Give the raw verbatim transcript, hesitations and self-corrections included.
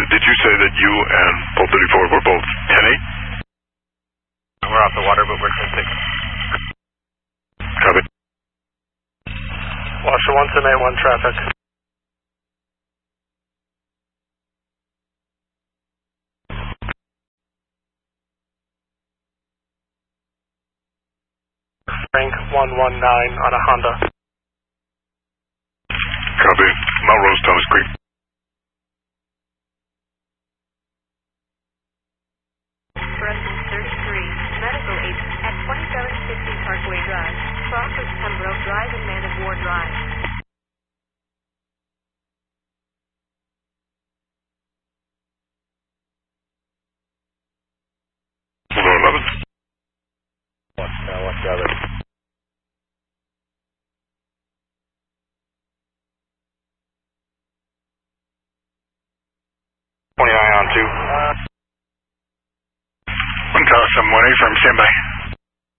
did you say that you and Pole thirty-four were both ten eight? We're off the water, but we're ten six. Copy. Washer one seven eight one traffic. Frank one one nine on a Honda. Copy. Melrose, Thomas Creek. Correction thirty-three, medical aid at twenty-seven fifty Parkway Drive, Crossers Pembroke Drive and Man of War Drive. Floor eleven. Watch now, watch the other. twenty-nine on two. One tower seven one eight from standby.